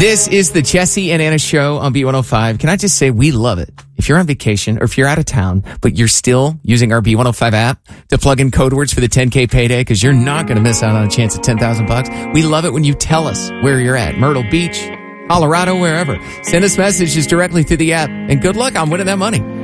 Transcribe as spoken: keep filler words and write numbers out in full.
This is the Jesse and Anna Show on B one oh five. Can I just say we love it. If you're on vacation or if you're out of town, but you're still using our B one oh five app to plug in code words for the ten K payday because you're not going to miss out on a chance at ten thousand bucks. We love it when you tell us where you're at. Myrtle Beach, Colorado, wherever. Send us messages directly through the app and good luck on winning that money.